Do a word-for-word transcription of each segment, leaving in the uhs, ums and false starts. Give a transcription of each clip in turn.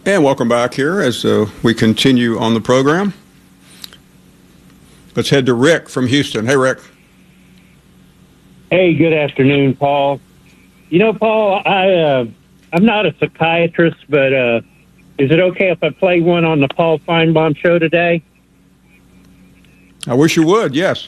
And welcome back here as uh, we continue on the program. Let's head to Rick from Houston. Hey, Rick. Hey, good afternoon, Paul. You know, Paul, I, uh, I'm not a psychiatrist, but uh, is it okay if I play one on the Paul Feinbaum show today? I wish you would, yes.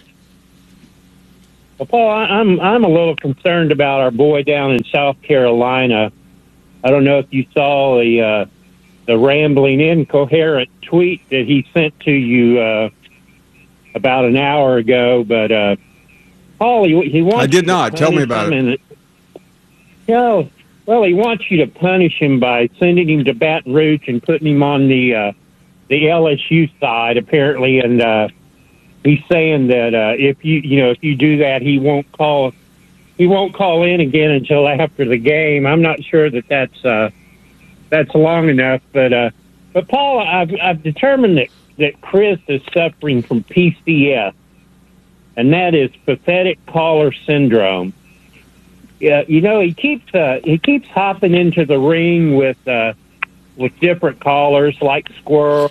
Well, Paul, I, I'm I'm a little concerned about our boy down in South Carolina. I don't know if you saw the uh, the rambling, incoherent tweet that he sent to you uh, about an hour ago, but uh, Paul, he, he wants. I did not. Tell me about it. You know, well, he wants you to punish him by sending him to Baton Rouge and putting him on the uh, the L S U side, apparently, and. Uh, He's saying that uh, if you you know if you do that, he won't call he won't call in again until after the game. I'm not sure that that's uh, that's long enough, but uh, but Paul, I've I've determined that, that Chris is suffering from P C S, and that is pathetic caller syndrome. Yeah, you know he keeps uh, he keeps hopping into the ring with uh, with different callers like Squirrel,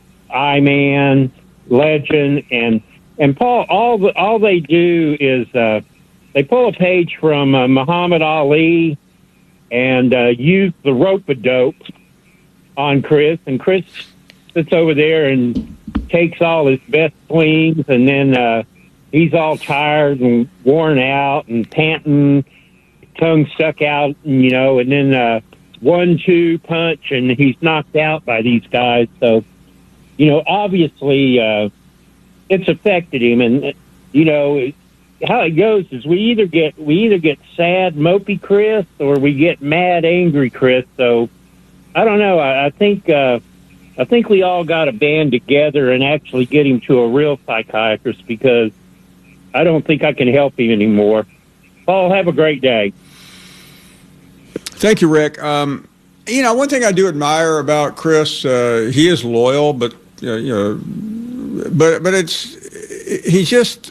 I-Man, Legend, and and Paul, all the, all they do is uh, they pull a page from uh, Muhammad Ali and uh, use the rope-a-dope on Chris, and Chris sits over there and takes all his best swings, and then uh, he's all tired and worn out and panting, tongue stuck out, and, you know, and then uh, one two punch, and he's knocked out by these guys. So, you know, obviously uh, it's affected him, and you know how it goes is we either get we either get sad, mopey Chris, or we get mad, angry Chris. So I don't know. I, I think uh, I think we all got to band together and actually get him to a real psychiatrist, because I don't think I can help him anymore. Paul, have a great day. Thank you, Rick. Um, you know, one thing I do admire about Chris, uh, he is loyal, but uh, you know, but but it's he just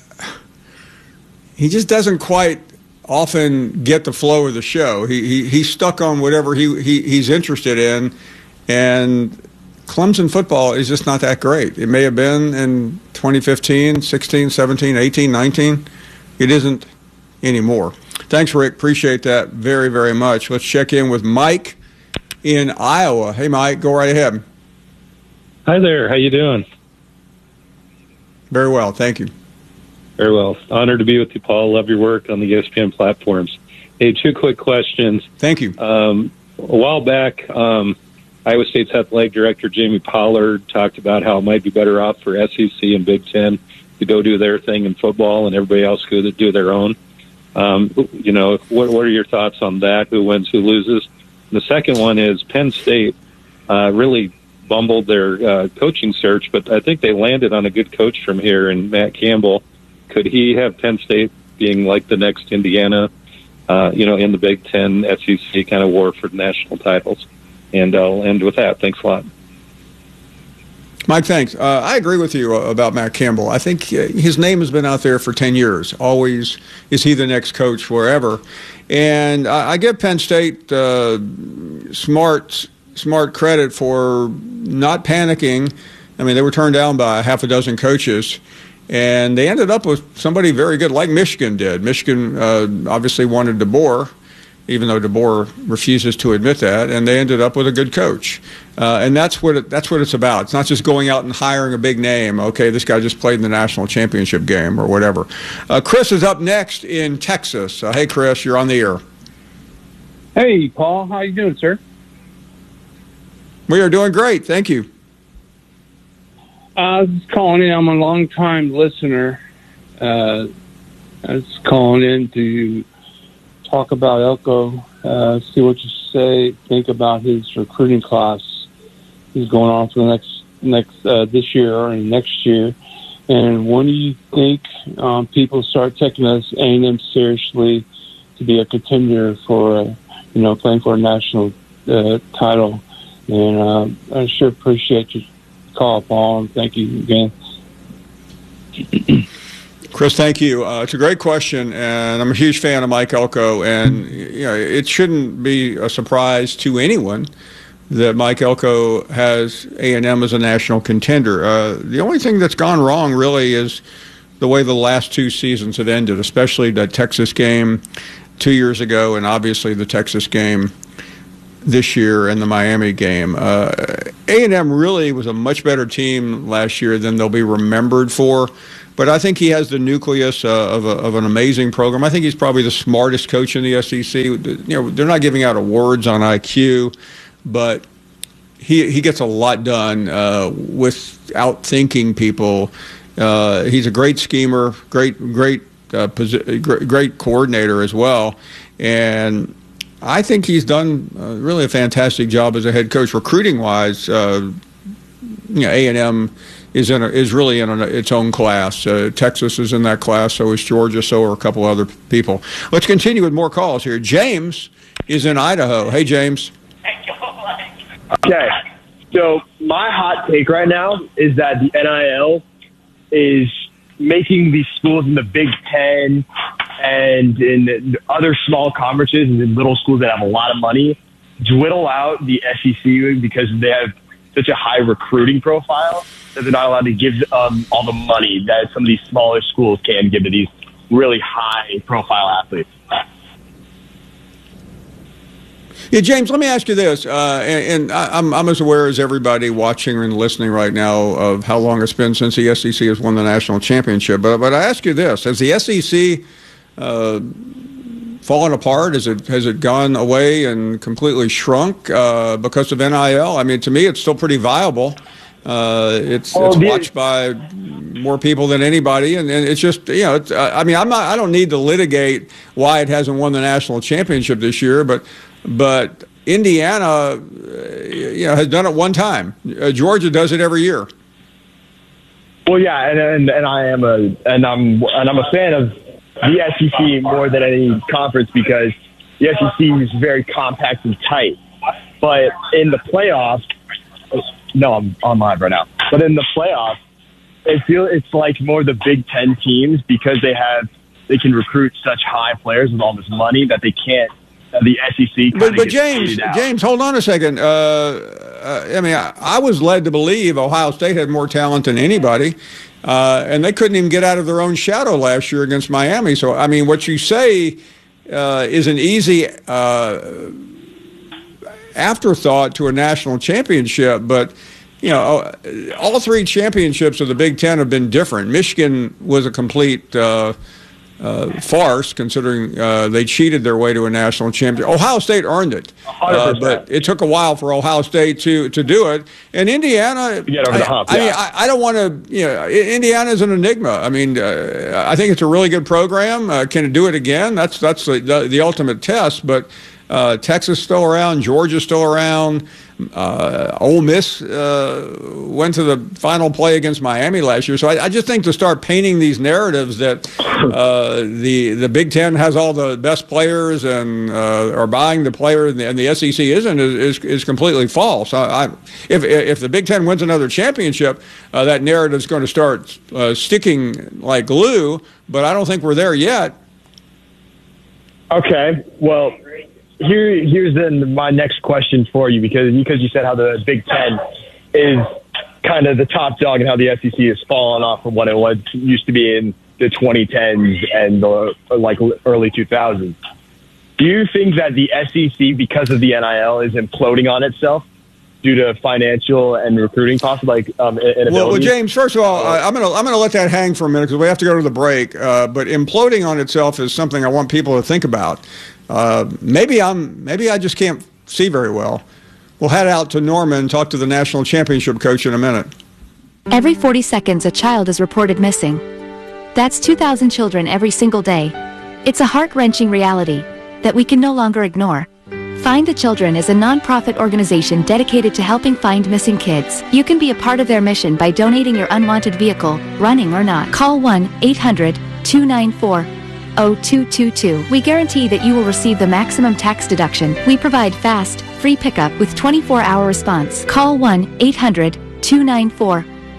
he just doesn't quite often get the flow of the show. He he he's stuck on whatever he, he he's interested in, and Clemson football is just not that great. It may have been in twenty fifteen, sixteen, seventeen, eighteen, nineteen. It isn't anymore. Thanks, Rick. Appreciate that very, very much. Let's check in with Mike in Iowa. Hey, Mike, go right ahead. Hi there. How you doing? Very well, thank you. Very well. Honored to be with you, Paul. Love your work on the E S P N platforms. Hey, two quick questions. Thank you. Um, a while back, um, Iowa State's athletic director, Jamie Pollard, talked about how it might be better off for S E C and Big Ten to go do their thing in football and everybody else go to do their own. Um, you know, what, what are your thoughts on that? Who wins, who loses? And the second one is Penn State uh, really bumbled their uh, coaching search, but I think they landed on a good coach from here in Matt Campbell. Could he have Penn State being like the next Indiana, uh, you know, in the Big Ten, S E C kind of war for national titles? And I'll end with that. Thanks a lot. Mike, thanks. Uh, I agree with you about Matt Campbell. I think uh, his name has been out there for ten years. Always, is he the next coach wherever? And I, I give Penn State uh, smart, smart credit for not panicking. I mean, they were turned down by half a dozen coaches, and they ended up with somebody very good, like Michigan did. Michigan uh, obviously wanted DeBoer, even though DeBoer refuses to admit that, and they ended up with a good coach. Uh, and that's what it, that's what it's about. It's not just going out and hiring a big name. Okay, this guy just played in the national championship game or whatever. Uh, Chris is up next in Texas. Uh, hey, Chris, you're on the air. Hey, Paul. How you doing, sir? We are doing great. Thank you. I was calling in. I'm a long-time listener. Uh, I was calling in to talk about Elko, uh, see what you say, think about his recruiting class. He's going on for the next next uh, this year or next year. And when do you think um, people start taking us A and M seriously to be a contender for, uh, you know, playing for a national uh, title? And uh, I sure appreciate your call, Paul, and thank you again. Chris, thank you. Uh, it's a great question, and I'm a huge fan of Mike Elko, and you know, it shouldn't be a surprise to anyone that Mike Elko has A and M as a national contender. Uh, the only thing that's gone wrong really is the way the last two seasons have ended, especially the Texas game two years ago and obviously the Texas game this year and the Miami game. Uh, A and M really was a much better team last year than they'll be remembered for. But I think he has the nucleus uh, of, a, of an amazing program. I think he's probably the smartest coach in the S E C. You know, they're not giving out awards on I Q, but he he gets a lot done uh, without thinking people. Uh, he's a great schemer, great great uh, posi- great, great coordinator as well, and I think he's done uh, really a fantastic job as a head coach. Recruiting wise, uh, you know, A and M is in a, is really in a, its own class. Uh, Texas is in that class, so is Georgia, so are a couple other people. Let's continue with more calls here. James is in Idaho. Hey, James. Okay, so my hot take right now is that the N I L is making these schools in the Big Ten and in other small conferences and in little schools that have a lot of money dwindle out the S E C because they have such a high recruiting profile that they're not allowed to give um, all the money that some of these smaller schools can give to these really high-profile athletes. Yeah, James, let me ask you this, uh, and, and I'm, I'm as aware as everybody watching and listening right now of how long it's been since the S E C has won the national championship. But, but I ask you this, has the S E C uh, fallen apart? Has it, has it gone away and completely shrunk uh, because of N I L? I mean, to me, it's still pretty viable. Uh, it's, oh, it's watched by more people than anybody, and, and it's just, you know, it's, I mean, I'm not, I don't need to litigate why it hasn't won the national championship this year, but but Indiana, you know, has done it one time. Uh, Georgia does it every year. Well, yeah, and, and and I am a and I'm and I'm a fan of the S E C more than any conference because the S E C is very compact and tight. But in the playoffs, no, I'm on live right now. But in the playoffs, it feels it's like more the Big Ten teams because they have they can recruit such high players with all this money that they can't. Uh, the S E C but, but James, James, hold on a second. Uh, uh, I mean, I, I was led to believe Ohio State had more talent than anybody, uh, and they couldn't even get out of their own shadow last year against Miami. So, I mean, what you say uh, is an easy uh, afterthought to a national championship, but you know, all three championships of the Big Ten have been different. Michigan was a complete uh, Uh, farce, considering uh, they cheated their way to a national championship. Ohio State earned it, uh, but it took a while for Ohio State to to do it. And Indiana, get over the hump, I, yeah. I mean, I, I don't want to. You know, Indiana is an enigma. I mean, uh, I think it's a really good program. Uh, can it do it again? That's that's the the, the ultimate test. But uh, Texas still around, Georgia's still around. Uh, Ole Miss uh, went to the final play against Miami last year. So I, I just think to start painting these narratives that uh, the the Big Ten has all the best players and uh, are buying the player and the, and the S E C isn't is, is, is completely false. I, I, if if the Big Ten wins another championship, uh, that narrative is going to start uh, sticking like glue. But I don't think we're there yet. Okay, well. Here, here's then my next question for you because because you said how the Big Ten is kind of the top dog and how the S E C has fallen off from what it was used to be in the twenty tens and the like early two thousands. Do you think that the S E C, because of the N I L, is imploding on itself due to financial and recruiting costs, like um, inability? Well, well, James, first of all, uh, I'm gonna I'm gonna let that hang for a minute because we have to go to the break. Uh, but imploding on itself is something I want people to think about. Uh, maybe I'm. Maybe I just can't see very well. We'll head out to Norman and talk to the national championship coach in a minute. Every forty seconds, a child is reported missing. That's two thousand children every single day. It's a heart-wrenching reality that we can no longer ignore. Find the Children is a non-profit organization dedicated to helping find missing kids. You can be a part of their mission by donating your unwanted vehicle, running or not. Call one eight hundred two nine four oh two two two. We guarantee that you will receive the maximum tax deduction. We provide fast, free pickup with twenty-four hour response. Call one eight hundred two nine four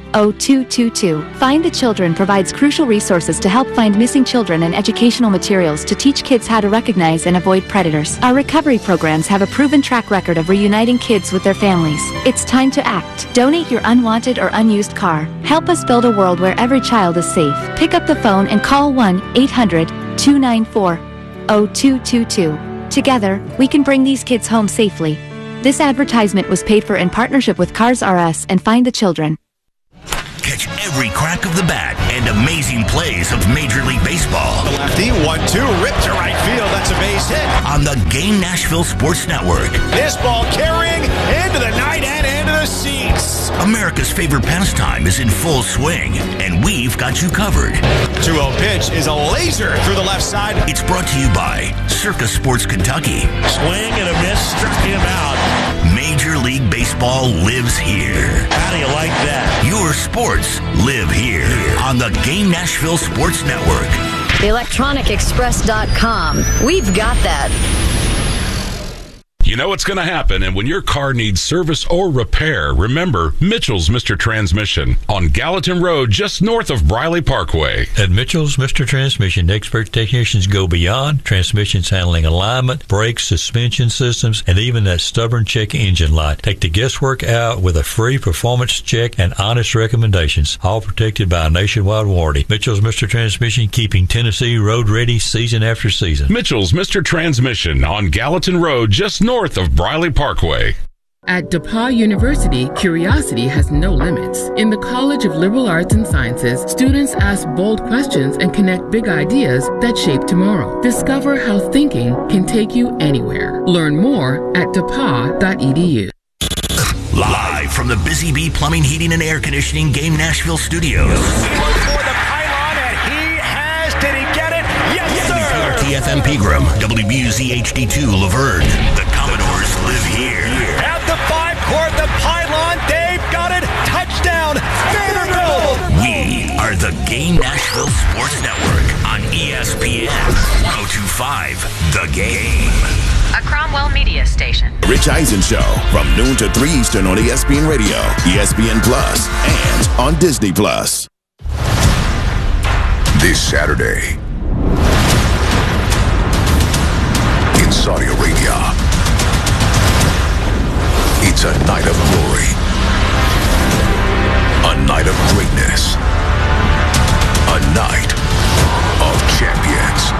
oh two two two. Find the Children provides crucial resources to help find missing children and educational materials to teach kids how to recognize and avoid predators. Our recovery programs have a proven track record of reuniting kids with their families. It's time to act. Donate your unwanted or unused car. Help us build a world where every child is safe. Pick up the phone and call one eight hundred two nine four oh two two two. Together, we can bring these kids home safely. This advertisement was paid for in partnership with Cars R Us and Find the Children. Catch every crack of the bat and amazing plays of Major League Baseball. The lefty, one two, ripped to right field. That's a base hit. On the Game Nashville Sports Network. This ball carrying into the night and into the seats. America's favorite pastime is in full swing, and we've got you covered. two oh pitch is a laser through the left side. It's brought to you by Circa Sports Kentucky. Swing and a miss, struck him out. Major League Baseball lives here. How do you like that? Your sports live here on the Game Nashville Sports Network. electronic express dot com. We've got that. You know what's going to happen, and when your car needs service or repair, remember Mitchell's Mister Transmission on Gallatin Road, just north of Briley Parkway. At Mitchell's Mister Transmission, expert technicians go beyond transmissions handling alignment, brakes, suspension systems, and even that stubborn check engine light. Take the guesswork out with a free performance check and honest recommendations, all protected by a nationwide warranty. Mitchell's Mister Transmission, keeping Tennessee road ready season after season. Mitchell's Mister Transmission on Gallatin Road, just north of Briley Parkway. At DePauw University, curiosity has no limits. In the College of Liberal Arts and Sciences, students ask bold questions and connect big ideas that shape tomorrow. Discover how thinking can take you anywhere. Learn more at depaw dot e d u. Live from the Busy Bee Plumbing, Heating, and Air Conditioning Game Nashville Studios. He looks for the pylon, and he has. Did he get it? Yes, sir! T F M Pegram, W B U Z H D two Laverne. The Commodores live here. At the five court, the pylon, they've got it. Touchdown, Vanderbilt! We are the Game Nashville Sports Network on E S P N. oh two five The Game. A Cromwell Media Station. Rich Eisen Show from noon to three Eastern on E S P N Radio, E S P N Plus, and on Disney Plus. This Saturday in Saudi Arabia, it's a night of glory, a night of greatness, a night of champions.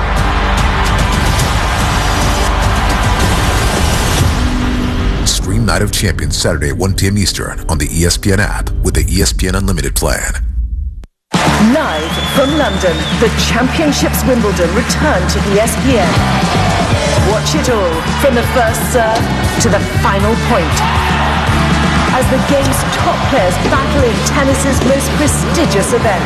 Stream Night of Champions Saturday at one p.m. Eastern on the E S P N app with the E S P N Unlimited plan. Live from London, the Championships Wimbledon return to E S P N. Watch it all from the first serve to the final point, as the game's top players battle in tennis's most prestigious event.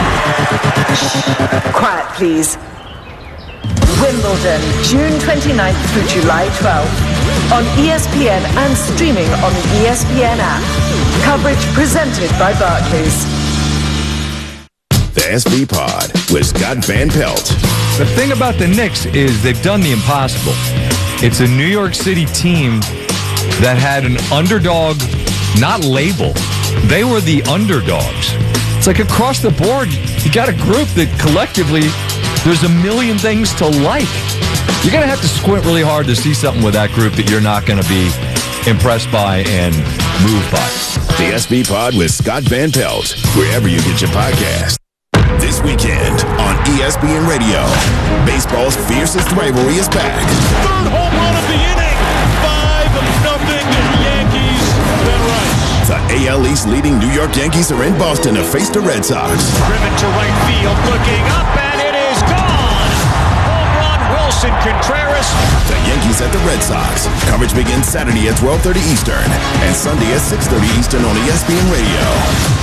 Shh, quiet please. Wimbledon, June twenty-ninth through July twelfth, on E S P N and streaming on the E S P N app. Coverage presented by Barclays. The S B Pod with Scott Van Pelt. The thing about the Knicks is they've done the impossible. It's a New York City team that had an underdog, not label. They were the underdogs. It's like across the board, you got a group that collectively, there's a million things to like. You're going to have to squint really hard to see something with that group that you're not going to be impressed by and moved by. The S B Pod with Scott Van Pelt, wherever you get your podcast. This weekend on E S P N Radio, baseball's fiercest rivalry is back. Third home run of the inning. Five nothing Yankees. Ben Rice. The A L East leading New York Yankees are in Boston to face the Red Sox. Driven to right field, looking up, and it is gone. Home run, Wilson Contreras. The Yankees at the Red Sox. Coverage begins Saturday at twelve thirty Eastern and Sunday at six thirty Eastern on E S P N Radio.